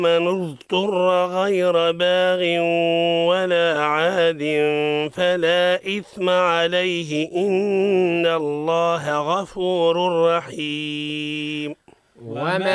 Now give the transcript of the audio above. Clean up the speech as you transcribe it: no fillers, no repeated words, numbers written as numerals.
من اضطر غير باغ ولا عاد فلا إثم عليه إن الله غفور رحيم.